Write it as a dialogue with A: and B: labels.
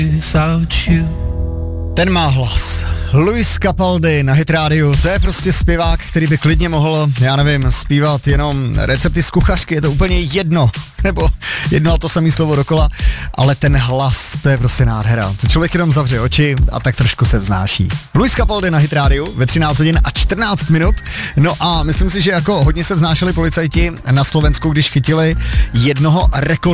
A: Ten má hlas. Luis Capaldi na Hit Radio, to je prostě zpěvák, který by klidně mohl, já nevím, zpívat jenom recepty z kuchařky, je to úplně jedno, nebo jedno a to samé slovo dokola, ale ten hlas, to je prostě nádhera. To člověk jenom zavře oči a tak trošku se vznáší. Luis Capaldi na Hit Radio ve 13 hodin a 14 minut, no a myslím si, že jako hodně se vznášeli policajti na Slovensku, když chytili jednoho